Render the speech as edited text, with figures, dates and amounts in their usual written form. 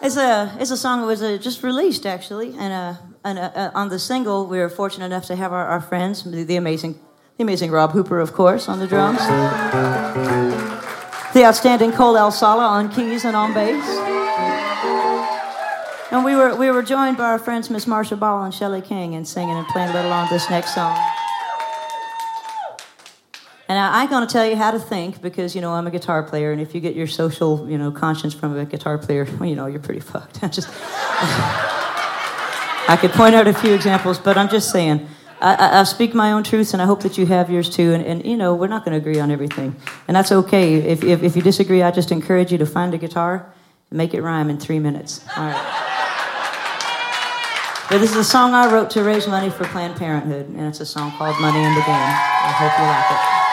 It's a song that was just released, actually. And on the single, we were fortunate enough to have our friends, the amazing Rob Hooper, of course, on the drums. The outstanding Cole El Sala on keys and on bass. And we were joined by our friends Miss Marsha Ball and Shelley King in singing and playing a little on this next song. And I ain't going to tell you how to think because, I'm a guitar player, and if you get your social, conscience from a guitar player, well, you're pretty fucked. I could point out a few examples, but I'm just saying, I speak my own truths, and I hope that you have yours too. And we're not going to agree on everything, and that's okay. If you disagree, I just encourage you to find a guitar and make it rhyme in 3 minutes. All right. But this is a song I wrote to raise money for Planned Parenthood, and it's a song called "Money in the Game." I hope you like it.